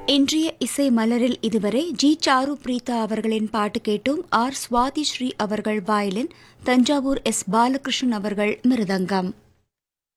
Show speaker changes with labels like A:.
A: இன்றைய இசை மலரில் இதுவரை ஜி சாரு பிரீதா அவர்களின் பாட்டு கேட்டும். ஆர் சுவாதி ஸ்ரீ அவர்கள் வயலின், தஞ்சாவூர் எஸ் பாலகிருஷ்ணன் அவர்கள் மிருதங்கம்.